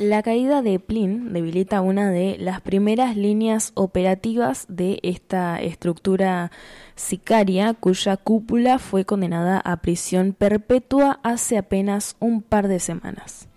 La caída de Plin debilita una de las primeras líneas operativas de esta estructura sicaria, cuya cúpula fue condenada a prisión perpetua hace apenas un par de semanas.